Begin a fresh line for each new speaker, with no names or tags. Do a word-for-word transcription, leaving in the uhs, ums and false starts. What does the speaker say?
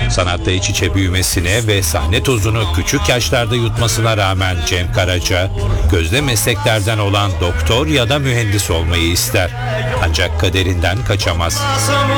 Sanatta iç içe büyümesine ve sahne tozunu küçük yaşlarda yutmasına rağmen Cem Karaca, gözde mesleklerden olan doktor ya da mühendis olmayı ister. Ancak kaderinden kaçamaz.